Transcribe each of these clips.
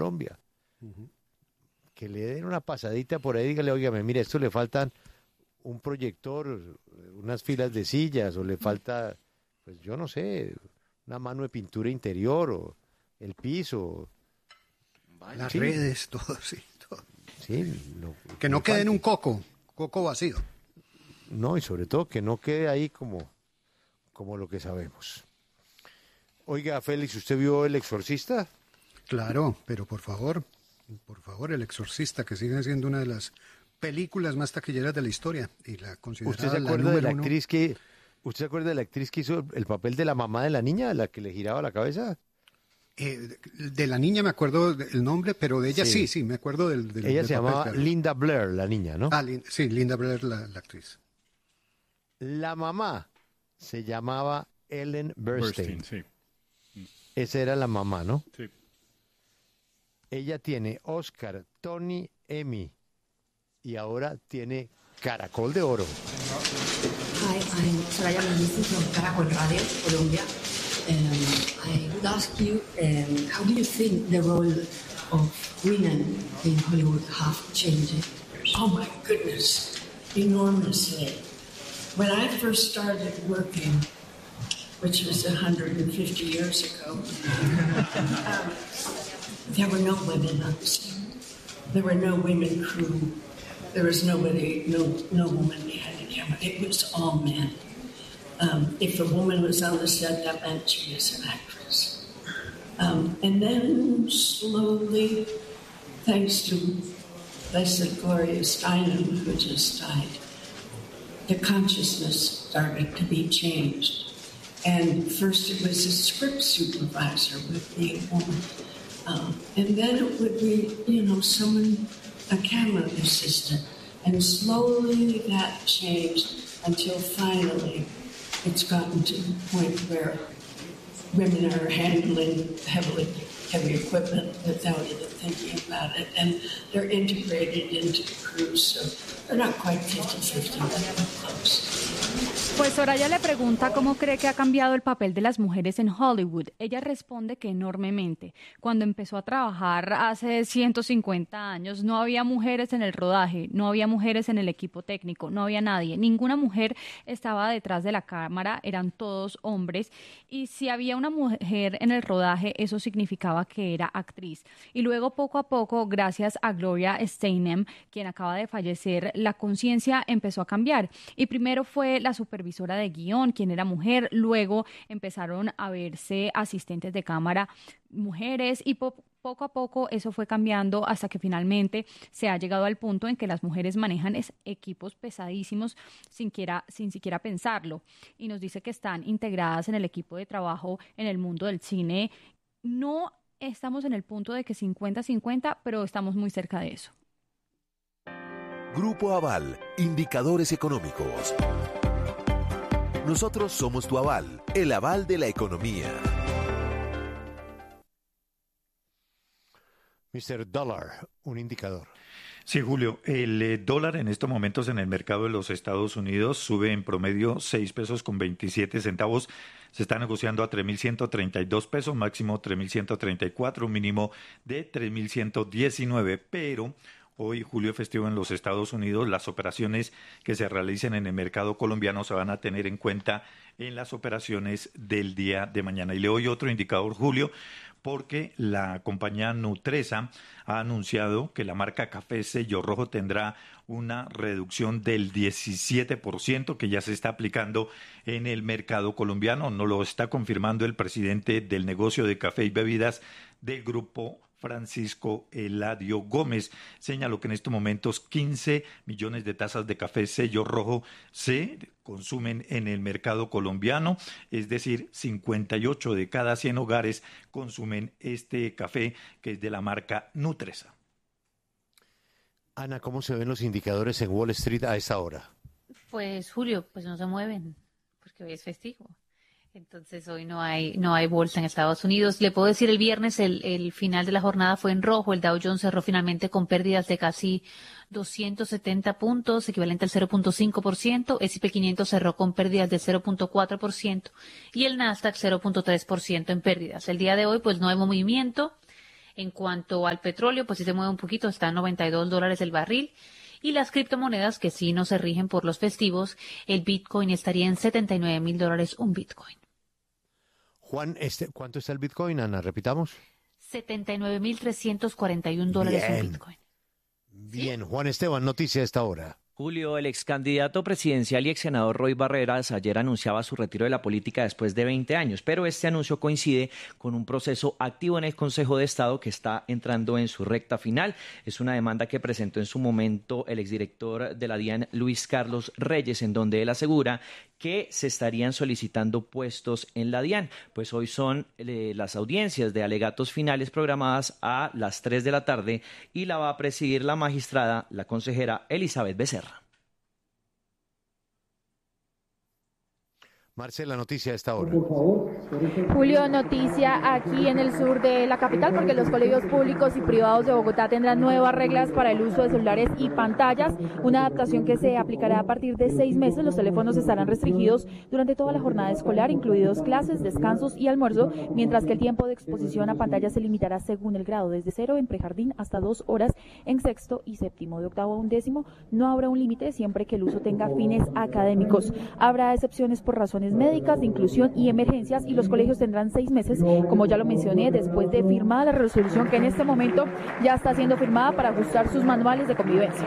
Colombia. Que le den una pasadita por ahí, dígale, óigame, mire, esto le faltan un proyector, unas filas de sillas, o le falta, pues yo no sé, una mano de pintura interior, o el piso. Las redes, todo, sí. Todo. Sí, que no quede en un coco vacío. No, y sobre todo que no quede ahí como lo que sabemos. Oiga, Félix, ¿usted vio El Exorcista? Claro, pero por favor, El Exorcista, que sigue siendo una de las películas más taquilleras de la historia y la considerada ¿Usted se la acuerda de la número actriz que hizo el papel de la mamá de la niña, la que le giraba la cabeza? De la niña me acuerdo el nombre, pero de ella sí, me acuerdo del ella se papel, llamaba claro. Linda Blair, la niña, ¿no? Sí, Linda Blair, la actriz. La mamá se llamaba Ellen Burstyn. Sí. Esa era la mamá, ¿no? Sí. Ella tiene Oscar, Tony, Emmy y ahora tiene Caracol de Oro. Hi, I'm Soraya Mendici from Caracol Radio, Colombia. I would ask you, how do you think the role of women in Hollywood have changed? Oh my goodness, enormously. When I first started working, which was 150 years ago, there were no women on the set. There were no women crew. There was no woman behind the camera. It was all men. If a woman was on the set, that meant she was an actress. And then slowly, thanks to Blessed Gloria Steinem, who just died, the consciousness started to be changed. And first it was a script supervisor would be a woman. And then it would be, someone, a camera assistant. And slowly that changed until finally it's gotten to the point where women are handling heavy equipment without even thinking about it. And they're integrated into the crew, so they're not quite 50-50, but they're close. Pues Soraya le pregunta cómo cree que ha cambiado el papel de las mujeres en Hollywood. Ella responde que enormemente. Cuando empezó a trabajar hace 150 años, no había mujeres en el rodaje, no había mujeres en el equipo técnico, no había nadie. Ninguna mujer estaba detrás de la cámara, eran todos hombres. Y si había una mujer en el rodaje, eso significaba que era actriz. Y luego, poco a poco, gracias a Gloria Steinem, quien acaba de fallecer, la conciencia empezó a cambiar. Y primero fue la supervisora de guión, quien era mujer, luego empezaron a verse asistentes de cámara mujeres y poco a poco eso fue cambiando hasta que finalmente se ha llegado al punto en que las mujeres manejan equipos pesadísimos sin siquiera pensarlo. Y nos dice que están integradas en el equipo de trabajo en el mundo del cine. No estamos en el punto de que 50-50, pero estamos muy cerca de eso. Grupo Aval, indicadores económicos. Nosotros somos tu aval, el aval de la economía. Mr. Dollar, un indicador. Sí, Julio, el dólar en estos momentos en el mercado de los Estados Unidos sube en promedio 6 pesos con 27 centavos. Se está negociando a 3.132 pesos, máximo 3.134, un mínimo de 3.119, pero hoy, julio festivo en los Estados Unidos, las operaciones que se realicen en el mercado colombiano se van a tener en cuenta en las operaciones del día de mañana. Y le doy otro indicador, Julio, porque la compañía Nutresa ha anunciado que la marca Café Sello Rojo tendrá una reducción del 17% que ya se está aplicando en el mercado colombiano. Nos lo está confirmando el presidente del negocio de café y bebidas del grupo, Francisco Eladio Gómez. Señaló que en estos momentos 15 millones de tazas de café Sello Rojo se consumen en el mercado colombiano, es decir, 58 de cada 100 hogares consumen este café que es de la marca Nutresa. Ana, ¿cómo se ven los indicadores en Wall Street a esta hora? Pues, Julio, pues no se mueven, porque hoy es festivo. Entonces hoy no hay bolsa en Estados Unidos. Le puedo decir, el viernes el final de la jornada fue en rojo. El Dow Jones cerró finalmente con pérdidas de casi 270 puntos, equivalente al 0.5%. S&P 500 cerró con pérdidas de 0.4% y el Nasdaq 0.3% en pérdidas. El día de hoy pues no hay movimiento. En cuanto al petróleo, pues sí se mueve un poquito, está a $92 el barril. Y las criptomonedas que sí no se rigen por los festivos, el Bitcoin estaría en $79,000 un Bitcoin. Juan, ¿cuánto está el Bitcoin, Ana? Repitamos. $79,341 un Bitcoin. Bien, Juan Esteban, noticia a esta hora. Julio, el ex candidato presidencial y ex senador Roy Barreras ayer anunciaba su retiro de la política después de 20 años, pero este anuncio coincide con un proceso activo en el Consejo de Estado que está entrando en su recta final. Es una demanda que presentó en su momento el exdirector de la DIAN, Luis Carlos Reyes, en donde él asegura que se estarían solicitando puestos en la DIAN. Pues hoy son las audiencias de alegatos finales programadas a las 3 de la tarde y la va a presidir la magistrada, la consejera Elizabeth Becerra. Marcela, noticia a esta hora. Julio, noticia aquí en el sur de la capital, porque los colegios públicos y privados de Bogotá tendrán nuevas reglas para el uso de celulares y pantallas, una adaptación que se aplicará a partir de 6 meses. Los teléfonos estarán restringidos durante toda la jornada escolar, incluidos clases, descansos y almuerzo, mientras que el tiempo de exposición a pantallas se limitará según el grado, desde 0 en prejardín hasta 2 horas en sexto y séptimo. De octavo a undécimo no habrá un límite siempre que el uso tenga fines académicos. Habrá excepciones por razones médicas, de inclusión y emergencias, y los colegios tendrán 6 meses, como ya lo mencioné, después de firmada la resolución que en este momento ya está siendo firmada para ajustar sus manuales de convivencia.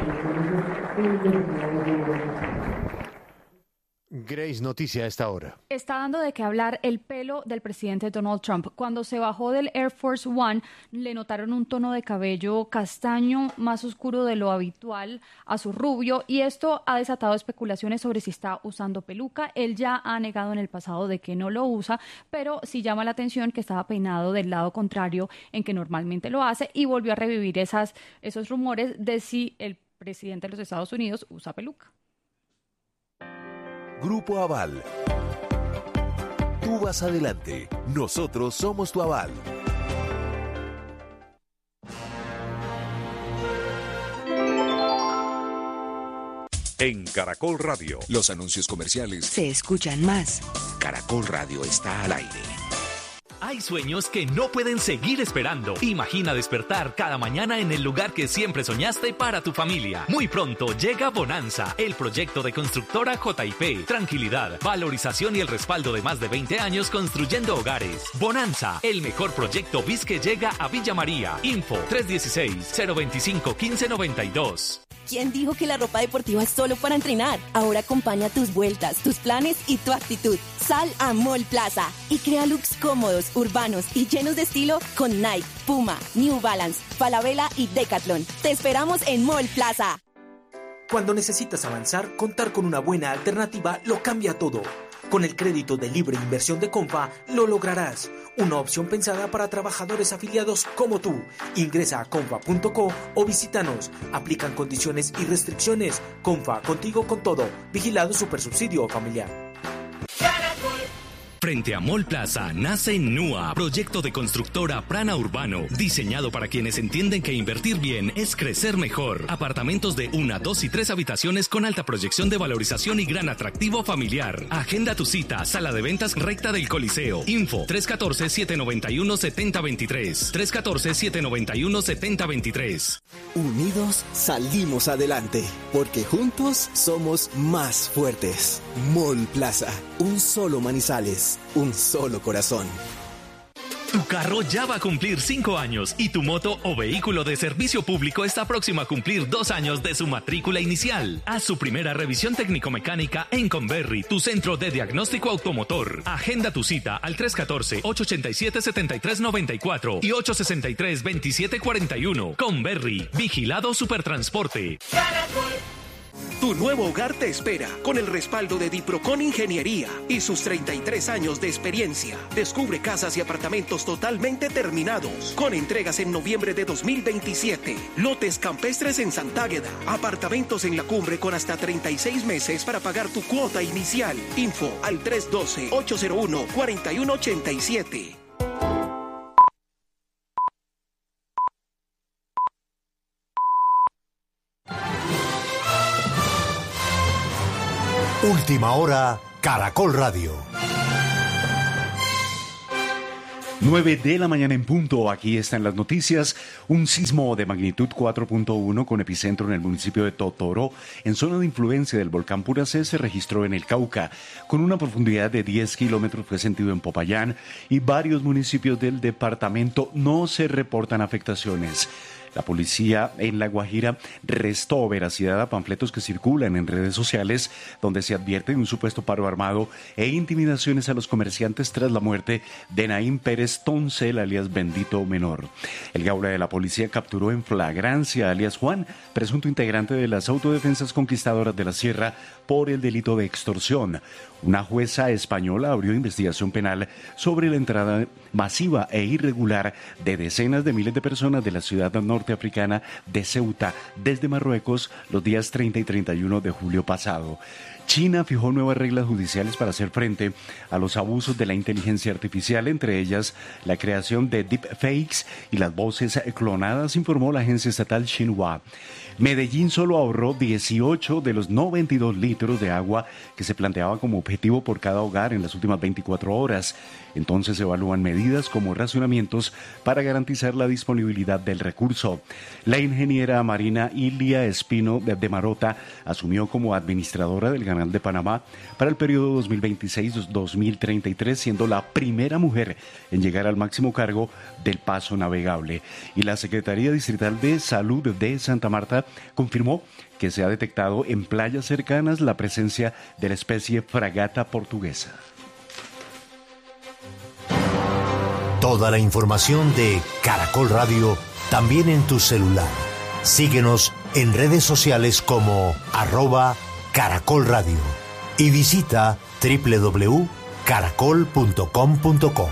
Grace, noticia a esta hora. Está dando de qué hablar el pelo del presidente Donald Trump. Cuando se bajó del Air Force One, le notaron un tono de cabello castaño más oscuro de lo habitual a su rubio, y esto ha desatado especulaciones sobre si está usando peluca. Él ya ha negado en el pasado de que no lo usa, pero sí llama la atención que estaba peinado del lado contrario en que normalmente lo hace, y volvió a revivir esos rumores de si el presidente de los Estados Unidos usa peluca. Grupo Aval. Tú vas adelante. Nosotros somos tu aval. En Caracol Radio, los anuncios comerciales se escuchan más. Caracol Radio está al aire. Hay sueños que no pueden seguir esperando. Imagina despertar cada mañana en el lugar que siempre soñaste para tu familia. Muy pronto llega Bonanza, el proyecto de constructora JIP. Tranquilidad, valorización y el respaldo de más de 20 años construyendo hogares. Bonanza, el mejor proyecto BIS que llega a Villa María. Info 316-025-1592. ¿Quién dijo que la ropa deportiva es solo para entrenar? Ahora acompaña tus vueltas, tus planes y tu actitud. Sal a Mall Plaza y crea looks cómodos, urbanos y llenos de estilo con Nike, Puma, New Balance, Falabella y Decathlon. Te esperamos en Mall Plaza. Cuando necesitas avanzar, contar con una buena alternativa lo cambia todo. Con el crédito de libre inversión de Comfa, lo lograrás. Una opción pensada para trabajadores afiliados como tú. Ingresa a comfa.co o visítanos. Aplican condiciones y restricciones. Comfa, contigo con todo. Vigilado Supersubsidio Familiar. Frente a Mall Plaza nace NUA, proyecto de constructora Prana Urbano, diseñado para quienes entienden que invertir bien es crecer mejor. Apartamentos de 1, 2 y 3 habitaciones con alta proyección de valorización y gran atractivo familiar. Agenda tu cita, sala de ventas recta del Coliseo. Info 314-791-7023. 314-791-7023. Unidos salimos adelante, porque juntos somos más fuertes. Mall Plaza, un solo Manizales. Un solo corazón. Tu carro ya va a cumplir 5 años y tu moto o vehículo de servicio público está próximo a cumplir 2 años de su matrícula inicial. Haz su primera revisión técnico-mecánica en Converri, tu centro de diagnóstico automotor. Agenda tu cita al 314-887-7394 y 863-2741. Converri, vigilado Supertransporte. Tu nuevo hogar te espera con el respaldo de Diprocon Ingeniería y sus 33 años de experiencia. Descubre casas y apartamentos totalmente terminados, con entregas en noviembre de 2027. Lotes campestres en Santágueda, apartamentos en la cumbre con hasta 36 meses para pagar tu cuota inicial. Info al 312-801-4187. Última hora, Caracol Radio. 9 de la mañana en punto, aquí están las noticias. Un sismo de magnitud 4.1 con epicentro en el municipio de Totoró, en zona de influencia del volcán Puracé, se registró en el Cauca. Con una profundidad de 10 kilómetros fue sentido en Popayán y varios municipios del departamento. No se reportan afectaciones. La policía en La Guajira restó veracidad a panfletos que circulan en redes sociales donde se advierte de un supuesto paro armado e intimidaciones a los comerciantes tras la muerte de Naín Pérez Toncel, alias Bendito Menor. El Gaula de la policía capturó en flagrancia alias Juan, presunto integrante de las autodefensas conquistadoras de la Sierra, por el delito de extorsión. Una jueza española abrió investigación penal sobre la entrada masiva e irregular de decenas de miles de personas de la ciudad norteafricana de Ceuta desde Marruecos los días 30 y 31 de julio pasado. China fijó nuevas reglas judiciales para hacer frente a los abusos de la inteligencia artificial, entre ellas la creación de deepfakes y las voces clonadas, informó la agencia estatal Xinhua. Medellín solo ahorró 18 de los 92 litros de agua que se planteaba como objetivo por cada hogar en las últimas 24 horas. Entonces se evalúan medidas como racionamientos para garantizar la disponibilidad del recurso. La ingeniera marina Ilia Espino de Marota asumió como administradora del Canal de Panamá para el periodo 2026-2033, siendo la primera mujer en llegar al máximo cargo del paso navegable. Y la Secretaría Distrital de Salud de Santa Marta confirmó que se ha detectado en playas cercanas la presencia de la especie fragata portuguesa. Toda la información de Caracol Radio también en tu celular. Síguenos en redes sociales como @Caracol Radio y visita www.caracol.com.co.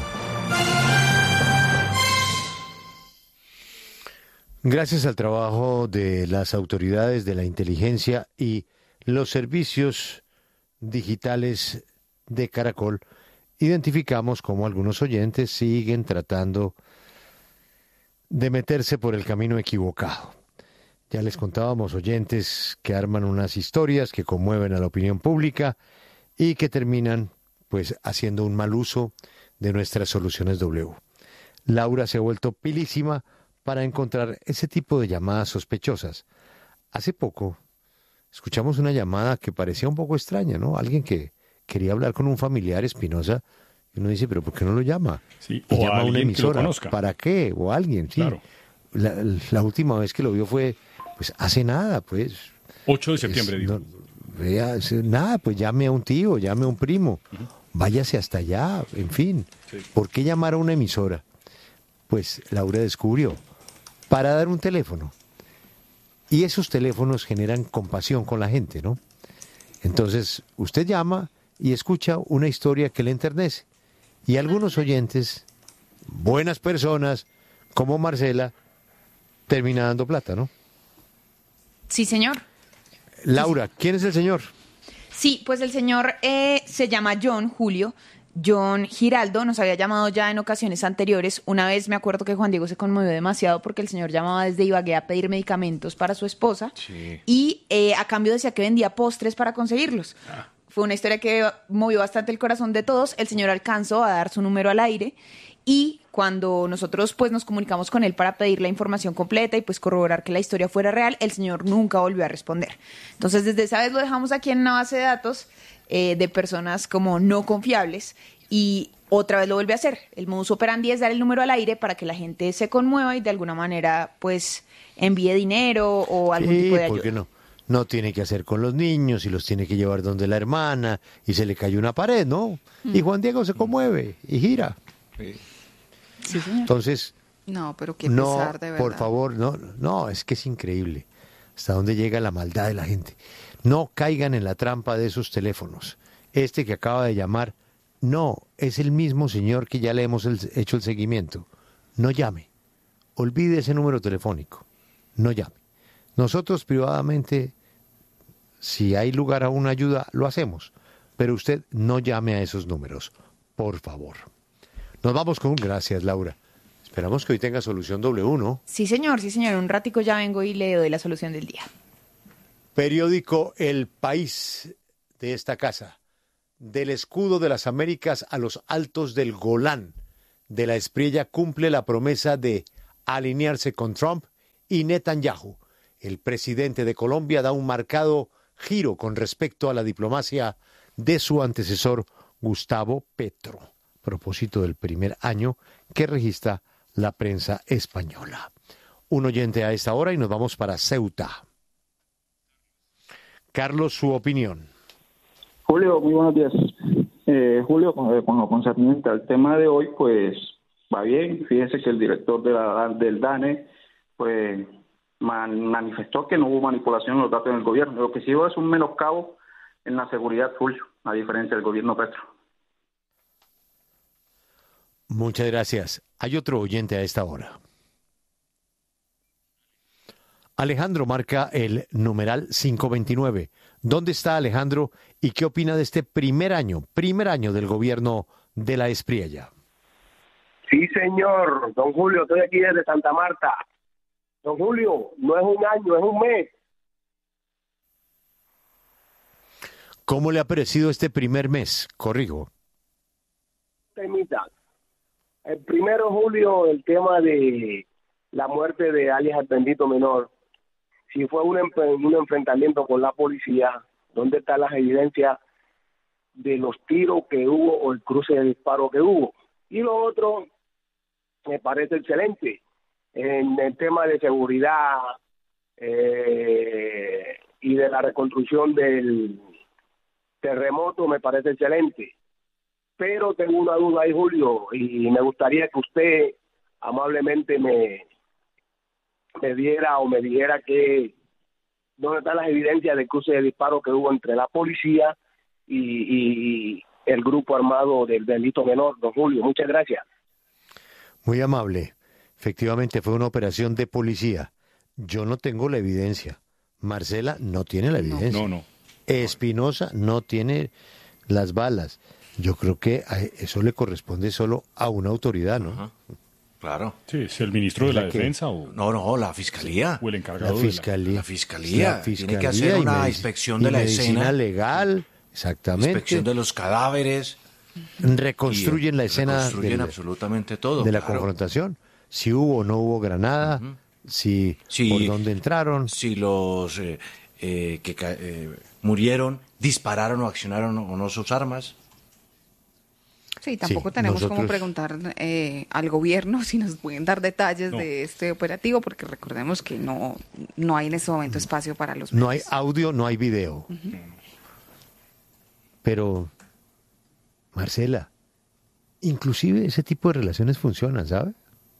Gracias al trabajo de las autoridades de la inteligencia y los servicios digitales de Caracol, identificamos cómo algunos oyentes siguen tratando de meterse por el camino equivocado. Ya les contábamos oyentes que arman unas historias que conmueven a la opinión pública y que terminan pues haciendo un mal uso de nuestras soluciones W. Laura se ha vuelto pilísima para encontrar ese tipo de llamadas sospechosas. Hace poco escuchamos una llamada que parecía un poco extraña, ¿no? Alguien que quería hablar con un familiar, Espinosa, y uno dice, ¿pero por qué no lo llama? Sí, y o llama a una alguien que lo emisora. conozca. ¿Para qué? O alguien, sí. Claro. La última vez que lo vio fue, pues, hace nada, pues. 8 de septiembre, dijo. Nada, pues llame a un tío, llame a un primo. Váyase hasta allá, en fin. Sí. ¿Por qué llamar a una emisora? Pues Laura descubrió, para dar un teléfono. Y esos teléfonos generan compasión con la gente, ¿no? Entonces, usted llama y escucha una historia que le enternece. Y algunos oyentes, buenas personas, como Marcela, termina dando plata, ¿no? Sí, señor. Laura, ¿quién es el señor? Sí, pues el señor se llama Julio Giraldo, nos había llamado ya en ocasiones anteriores. Una vez me acuerdo que Juan Diego se conmovió demasiado porque el señor llamaba desde Ibagué a pedir medicamentos para su esposa. Sí. Y a cambio decía que vendía postres para conseguirlos. Fue una historia que movió bastante el corazón de todos. El señor alcanzó a dar su número al aire y cuando nosotros pues nos comunicamos con él para pedir la información completa y pues corroborar que la historia fuera real, el señor nunca volvió a responder. Entonces desde esa vez lo dejamos aquí en una base de datos de personas como no confiables y otra vez lo vuelve a hacer. El modus operandi es dar el número al aire para que la gente se conmueva y de alguna manera pues envíe dinero o algún tipo de ayuda. ¿Por qué no? No tiene que hacer con los niños y los tiene que llevar donde la hermana y se le cayó una pared, ¿no? Y Juan Diego se conmueve y gira. Sí, señor. Entonces, no, pero qué pesar, de verdad. Por favor, no, es que es increíble hasta dónde llega la maldad de la gente. No caigan en la trampa de esos teléfonos. Este que acaba de llamar, no, es el mismo señor que ya le hemos hecho el seguimiento. No llame. Olvide ese número telefónico. No llame. Nosotros privadamente, si hay lugar a una ayuda, lo hacemos. Pero usted no llame a esos números, por favor. Nos vamos con gracias, Laura. Esperamos que hoy tenga solución W, ¿no? Sí, señor. Un ratico ya vengo y le doy la solución del día. Periódico El País de esta casa. Del escudo de las Américas a los altos del Golán. de la Espriella cumple la promesa de alinearse con Trump y Netanyahu. El presidente de Colombia da un marcado giro con respecto a la diplomacia de su antecesor Gustavo Petro, a propósito del primer año que registra la prensa española. Un oyente a esta hora y nos vamos para Ceuta. Carlos, su opinión. Julio, muy buenos días. Julio, con lo concerniente al tema de hoy, pues va bien. Fíjese que el director del DANE, pues manifestó que no hubo manipulación en los datos del gobierno. Lo que sí hubo es un menoscabo en la seguridad, Julio, a diferencia del gobierno Petro. Muchas gracias. Hay otro oyente a esta hora. Alejandro marca el numeral 529. ¿Dónde está Alejandro y qué opina de este primer año del gobierno de la Espriella? Sí, señor. Don Julio, estoy aquí desde Santa Marta. Don Julio, no es un año, es un mes. ¿Cómo le ha parecido este primer mes? Corrijo. Temita. El 1 de julio, el tema de la muerte de alias el bendito menor. Si fue un enfrentamiento con la policía, ¿dónde están las evidencias de los tiros que hubo o el cruce de disparo que hubo? Y lo otro, me parece excelente. En el tema de seguridad y de la reconstrucción del terremoto, me parece excelente. Pero tengo una duda ahí, Julio, y me gustaría que usted amablemente me diera o me dijera que dónde están las evidencias del cruce de disparo que hubo entre la policía y el grupo armado del delito menor. Don Julio, muchas gracias. Muy amable. Efectivamente fue una operación de policía. Yo no tengo la evidencia. Marcela no tiene la evidencia. No. Espinosa no tiene las balas. Yo creo que eso le corresponde solo a una autoridad, ¿no? Ajá. Claro. Sí, ¿es el ministro de la Defensa o...? No, la Fiscalía. O el encargado la Fiscalía. La Fiscalía. Tiene que hacer una inspección de la medicina escena. Legal, exactamente. Inspección de los cadáveres. Reconstruyen la escena. Reconstruyen absolutamente todo. De la confrontación. Si hubo o no hubo granada, si por dónde entraron. Si los que murieron dispararon o accionaron o no sus armas. Sí, tampoco tenemos como preguntar al gobierno si nos pueden dar detalles de este operativo, porque recordemos que no hay en este momento espacio para los medios. No hay audio, no hay video. Pero, Marcela, inclusive ese tipo de relaciones funcionan, ¿sabe?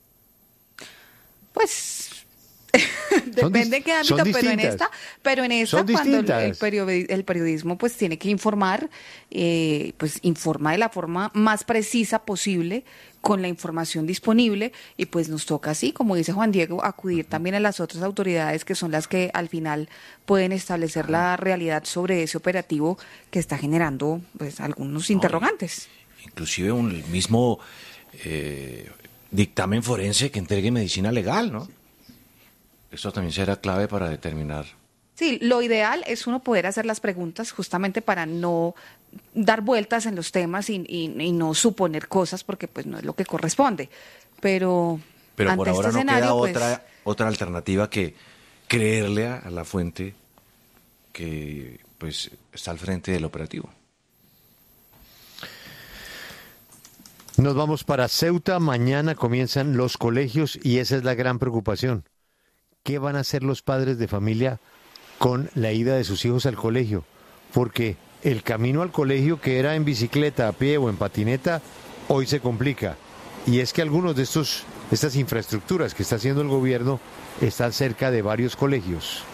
Pues depende de qué ámbito, pero en esta cuando el periodismo pues tiene que informar, pues informa de la forma más precisa posible con la información disponible, y pues nos toca, así como dice Juan Diego, acudir también a las otras autoridades que son las que al final pueden establecer la realidad sobre ese operativo que está generando pues algunos interrogantes. Inclusive el mismo dictamen forense que entregue medicina legal, ¿no? Esto también será clave para determinar. Sí, lo ideal es uno poder hacer las preguntas justamente para no dar vueltas en los temas y no suponer cosas, porque pues no es lo que corresponde. Pero por ahora no queda otra alternativa que creerle a la fuente que pues está al frente del operativo. Nos vamos para Ceuta. Mañana comienzan los colegios y esa es la gran preocupación. ¿Qué van a hacer los padres de familia con la ida de sus hijos al colegio? Porque el camino al colegio, que era en bicicleta, a pie o en patineta, hoy se complica. Y es que algunos de estas infraestructuras que está haciendo el gobierno están cerca de varios colegios.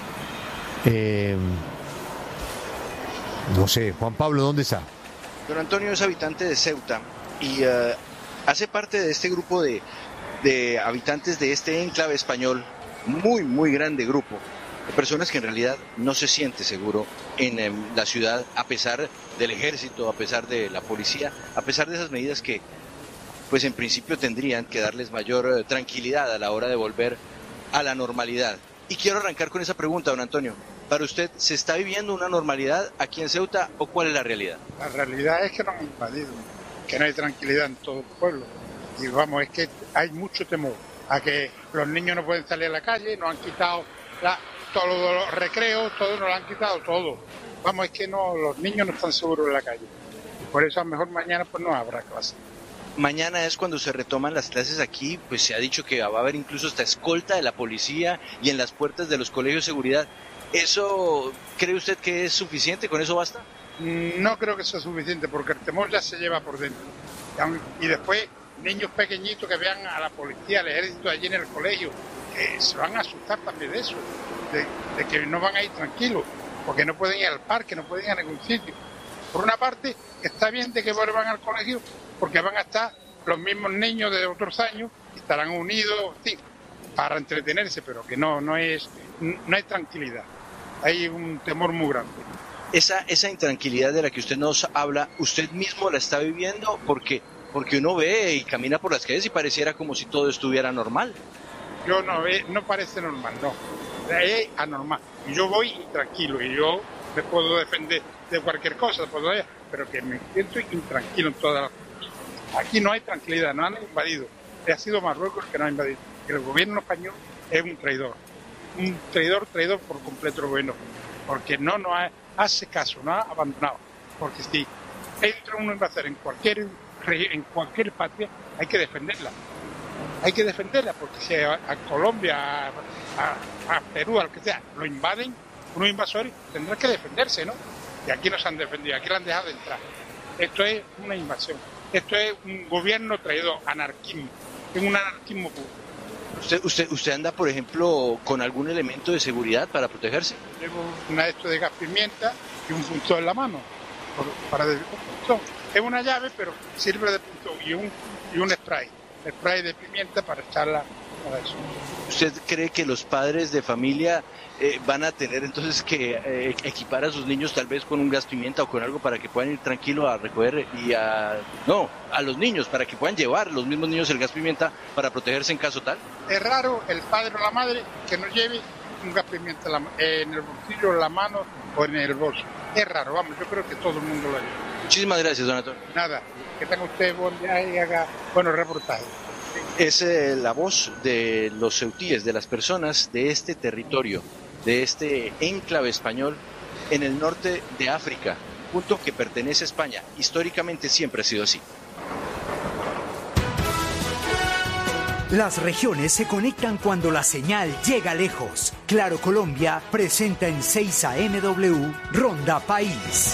No sé, Juan Pablo, ¿dónde está? Don Antonio es habitante de Ceuta y hace parte de este grupo de habitantes de este enclave español, muy grande grupo, de personas que en realidad no se siente seguro en la ciudad, a pesar del ejército, a pesar de la policía, a pesar de esas medidas que pues en principio tendrían que darles mayor tranquilidad a la hora de volver a la normalidad. Y quiero arrancar con esa pregunta, don Antonio. Para usted, ¿se está viviendo una normalidad aquí en Ceuta o cuál es la realidad? La realidad es que nos han invadido, que no hay tranquilidad en todo el pueblo. Y vamos, es que hay mucho temor a que los niños no pueden salir a la calle, nos han quitado todos los recreos, todo nos lo han quitado todo. Vamos, es que no, los niños no están seguros en la calle. Por eso a lo mejor mañana pues no habrá clase. Mañana es cuando se retoman las clases aquí, pues se ha dicho que va a haber incluso esta escolta de la policía y en las puertas de los colegios de seguridad. ¿Eso cree usted que es suficiente? ¿Con eso basta? No creo que sea suficiente porque el temor ya se lleva por dentro. Y después niños pequeñitos que vean a la policía, al ejército allí en el colegio, que se van a asustar también de eso, de que no van a ir tranquilos, porque no pueden ir al parque, no pueden ir a ningún sitio. Por una parte, está bien de que vuelvan al colegio, porque van a estar los mismos niños de otros años, estarán unidos, sí, para entretenerse, pero que no hay tranquilidad. Hay un temor muy grande. Esa intranquilidad de la que usted nos habla, ¿usted mismo la está viviendo? Porque uno ve y camina por las calles y pareciera como si todo estuviera normal. Yo no parece normal, no. Es anormal. Y yo voy intranquilo y yo me puedo defender de cualquier cosa, pero que me siento intranquilo en todas las cosas. Aquí no hay tranquilidad, no han invadido. Ha sido Marruecos el que nos ha invadido. El gobierno español es un traidor por completo el gobierno, porque no hace caso, no ha abandonado. Porque si entra una invasión en cualquier patria, hay que defenderla. Porque si a Colombia, a Perú, al que sea, lo invaden, unos invasores, tendrán que defenderse, ¿no? Y aquí no se han defendido, aquí lo han dejado entrar. Esto es una invasión, esto es un gobierno traidor, anarquismo, es un anarquismo puro. ¿Usted anda, por ejemplo, con algún elemento de seguridad para protegerse? Llevo una de gas pimienta y un punzón en la mano, para punzón. Es una llave, pero sirve de punzón y un spray de pimienta para echarla a eso. ¿Usted cree que los padres de familia van a tener entonces que equipar a sus niños tal vez con un gas pimienta o con algo para que puedan ir tranquilo a recoger a los niños, para que puedan llevar los mismos niños el gas pimienta para protegerse en caso tal? Es raro el padre o la madre que no lleve un gas pimienta en el bolsillo, en la mano o en el bolso. Es raro, vamos, yo creo que todo el mundo lo lleva. Muchísimas gracias, don Antonio. Nada, que tenga usted buen viaje y haga buenos reportajes. Es la voz de los ceutíes, de las personas de este territorio, de este enclave español en el norte de África, punto que pertenece a España. Históricamente siempre ha sido así. Las regiones se conectan cuando la señal llega lejos. Claro Colombia presenta en 6 AMW Ronda País.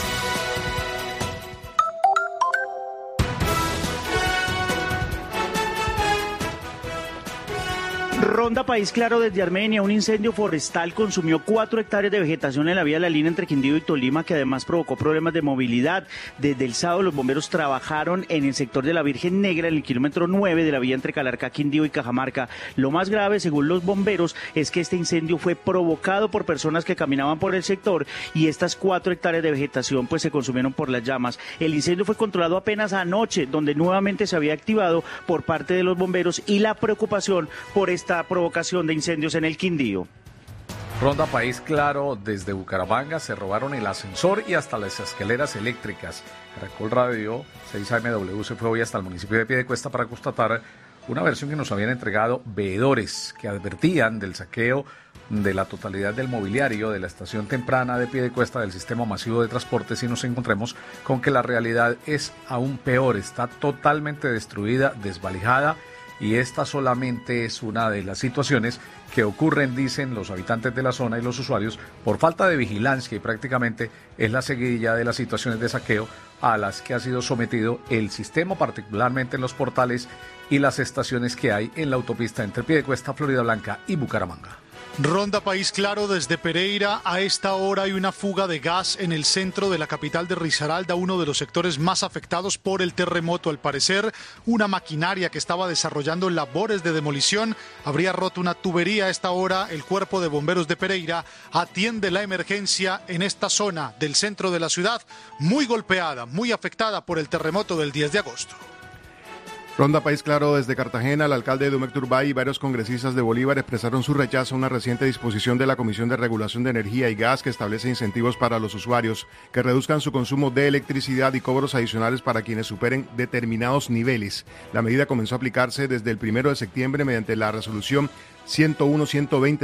Ronda País Claro desde Armenia. Un incendio forestal consumió 4 hectáreas de vegetación en la vía de la línea entre Quindío y Tolima, que además provocó problemas de movilidad. Desde el sábado los bomberos trabajaron en el sector de la Virgen Negra, en el kilómetro 9 de la vía entre Calarcá, Quindío y Cajamarca. Lo más grave, según los bomberos, es que este incendio fue provocado por personas que caminaban por el sector y estas 4 hectáreas de vegetación pues se consumieron por las llamas. El incendio fue controlado apenas anoche, donde nuevamente se había activado por parte de los bomberos y la preocupación por esta provocación de incendios en el Quindío. Ronda País Claro desde Bucaramanga. Se robaron el ascensor y hasta las escaleras eléctricas. Caracol Radio 6 AMW se fue hoy hasta el municipio de Piedecuesta para constatar una versión que nos habían entregado veedores que advertían del saqueo de la totalidad del mobiliario de la estación temprana de Piedecuesta del sistema masivo de transportes, y nos encontremos con que la realidad es aún peor. Está totalmente destruida, desvalijada, y esta solamente es una de las situaciones que ocurren, dicen los habitantes de la zona y los usuarios, por falta de vigilancia, y prácticamente es la seguidilla de las situaciones de saqueo a las que ha sido sometido el sistema, particularmente en los portales y las estaciones que hay en la autopista entre Piedecuesta, Florida Blanca y Bucaramanga. Ronda País Claro desde Pereira. A esta hora hay una fuga de gas en el centro de la capital de Risaralda, uno de los sectores más afectados por el terremoto. Al parecer, una maquinaria que estaba desarrollando labores de demolición habría roto una tubería. A esta hora, el Cuerpo de Bomberos de Pereira atiende la emergencia en esta zona del centro de la ciudad, muy golpeada, muy afectada por el terremoto del 10 de agosto. Ronda País Claro desde Cartagena. El alcalde Domecq Turbay y varios congresistas de Bolívar expresaron su rechazo a una reciente disposición de la Comisión de Regulación de Energía y Gas que establece incentivos para los usuarios que reduzcan su consumo de electricidad y cobros adicionales para quienes superen determinados niveles. La medida comenzó a aplicarse desde el 1 de septiembre mediante la resolución 101-120